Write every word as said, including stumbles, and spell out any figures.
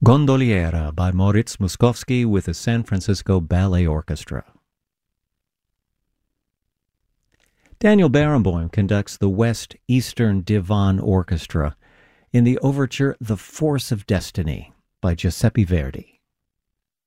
Gondoliera by Moritz Moszkowski with the San Francisco Ballet Orchestra. Daniel Barenboim conducts the West Eastern Divan Orchestra in the overture The Force of Destiny by Giuseppe Verdi.